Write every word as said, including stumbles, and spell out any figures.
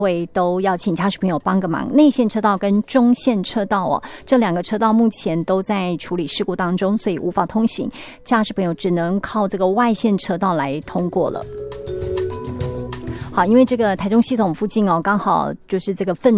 会都要请驾驶朋友帮个忙，内线车道跟中线车道哦，这两个车道目前都在处理事故当中，所以无法通行，驾驶朋友只能靠这个外线车道来通过了。好，因为这个台中系统附近哦，刚好就是这个粪